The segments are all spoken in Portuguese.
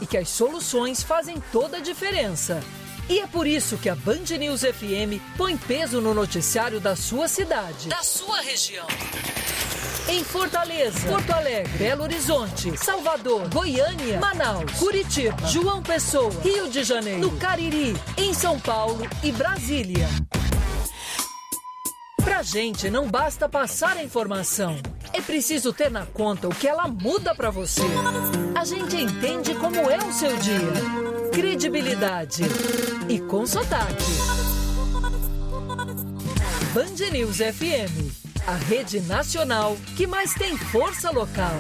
e que as soluções fazem toda a diferença. E é por isso que a Band News FM põe peso no noticiário da sua cidade, da sua região. Em Fortaleza, Porto Alegre, Belo Horizonte, Salvador, Goiânia, Manaus, Curitiba, João Pessoa, Rio de Janeiro, no Cariri, em São Paulo e Brasília. Pra gente não basta passar a informação, é preciso ter na conta o que ela muda pra você. A gente entende como é o seu dia. Credibilidade e com sotaque. Band News FM, a rede nacional que mais tem força local.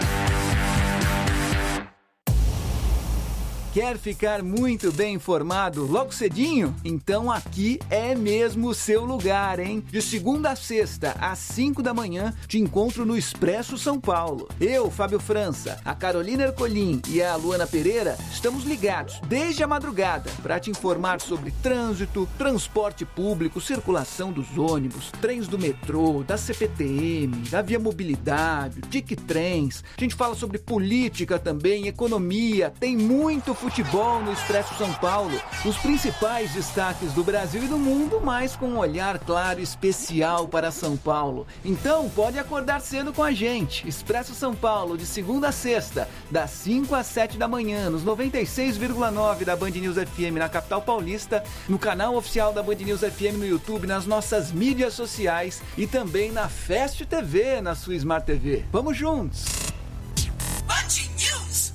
Quer ficar muito bem informado logo cedinho? Então aqui é mesmo o seu lugar, hein? De segunda a sexta, às 5 da manhã, te encontro no Expresso São Paulo. Eu, Fábio França, a Carolina Ercolim e a Luana Pereira estamos ligados desde a madrugada para te informar sobre trânsito, transporte público, circulação dos ônibus, trens do metrô, da CPTM, da Via Mobilidade, Tic Trens. A gente fala sobre política também, economia, tem muito futebol no Expresso São Paulo, os principais destaques do Brasil e do mundo, mas com um olhar claro e especial para São Paulo. Então, pode acordar cedo com a gente. Expresso São Paulo, de segunda a sexta, das 5 às 7 da manhã, nos 96,9 da Band News FM na capital paulista, no canal oficial da Band News FM no YouTube, nas nossas mídias sociais e também na Fast TV, na sua Smart TV. Vamos juntos! Band News!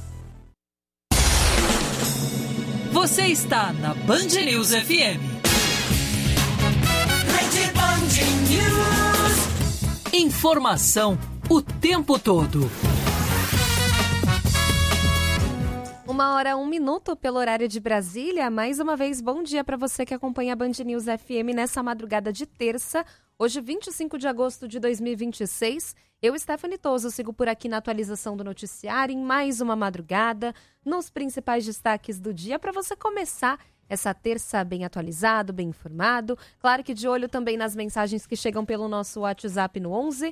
Você está na Band News FM. Rede Band News. Informação o tempo todo. 1h01 pelo horário de Brasília. Mais uma vez, bom dia para você que acompanha a Band News FM nessa madrugada de terça, hoje 25 de agosto de 2026. Eu, Stephanie Toso, sigo por aqui na atualização do noticiário em mais uma madrugada, nos principais destaques do dia, para você começar essa terça bem atualizado, bem informado. Claro que de olho também nas mensagens que chegam pelo nosso WhatsApp no 11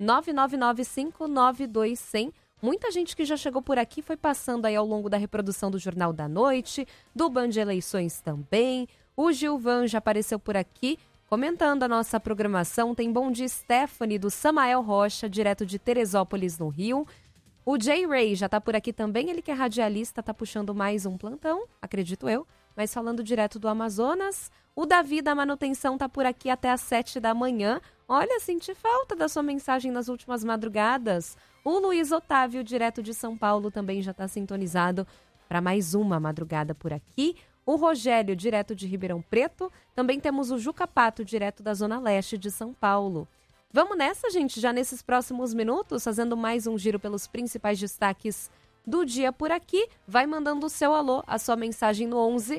999592100. Muita gente que já chegou por aqui foi passando aí ao longo da reprodução do Jornal da Noite, do Band Eleições também. O Gilvan já apareceu por aqui comentando a nossa programação. Tem bom dia, Stephanie, do Samael Rocha, direto de Teresópolis, no Rio. O Jay Ray já tá por aqui também, ele que é radialista, tá puxando mais um plantão, acredito eu, mas falando direto do Amazonas. O Davi da manutenção tá por aqui até às 7 da manhã. Olha, senti falta da sua mensagem nas últimas madrugadas. O Luiz Otávio, direto de São Paulo, também já está sintonizado para mais uma madrugada por aqui. O Rogério, direto de Ribeirão Preto. Também temos o Juca Pato, direto da Zona Leste de São Paulo. Vamos nessa, gente, já nesses próximos minutos, fazendo mais um giro pelos principais destaques do dia por aqui. Vai mandando o seu alô, a sua mensagem no 11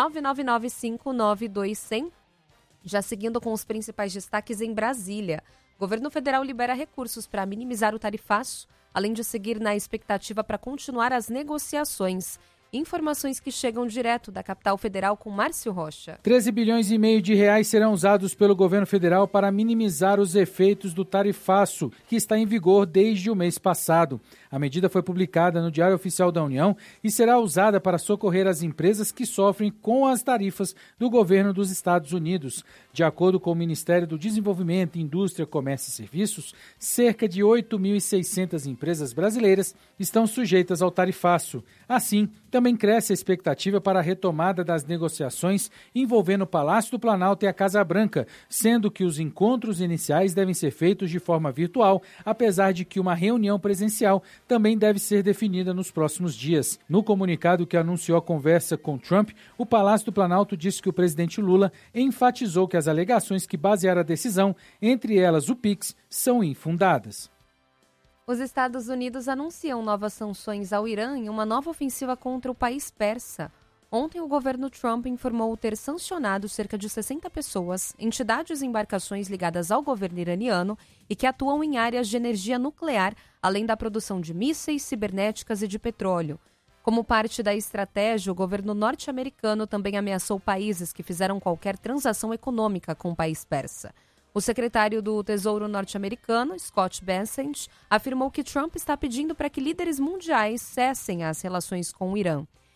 999592100. Já seguindo com os principais destaques em Brasília. O governo federal libera recursos para minimizar o tarifaço, além de seguir na expectativa para continuar as negociações. Informações que chegam direto da capital federal com Márcio Rocha. 13 bilhões e meio de reais serão usados pelo governo federal para minimizar os efeitos do tarifaço, que está em vigor desde o mês passado. A medida foi publicada no Diário Oficial da União e será usada para socorrer as empresas que sofrem com as tarifas do governo dos Estados Unidos. De acordo com o Ministério do Desenvolvimento, Indústria, Comércio e Serviços, cerca de 8.600 empresas brasileiras estão sujeitas ao tarifaço. Assim, também cresce a expectativa para a retomada das negociações envolvendo o Palácio do Planalto e a Casa Branca, sendo que os encontros iniciais devem ser feitos de forma virtual, apesar de que uma reunião presencial também deve ser definida nos próximos dias. No comunicado que anunciou a conversa com Trump, o Palácio do Planalto disse que o presidente Lula enfatizou que as alegações que basearam a decisão, entre elas o PIX, são infundadas. Os Estados Unidos anunciam novas sanções ao Irã em uma nova ofensiva contra o país persa. Ontem, o governo Trump informou ter sancionado cerca de 60 pessoas, entidades e embarcações ligadas ao governo iraniano e que atuam em áreas de energia nuclear, além da produção de mísseis, cibernéticas e de petróleo. Como parte da estratégia, o governo norte-americano também ameaçou países que fizeram qualquer transação econômica com o país persa. O secretário do Tesouro norte-americano, Scott Bessent, afirmou que Trump está pedindo para que líderes mundiais cessem as relações com o Irã.